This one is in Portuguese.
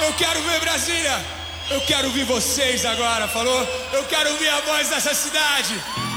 Eu quero ver Brasília. Eu quero ouvir vocês agora, falou? Eu quero ouvir a voz dessa cidade.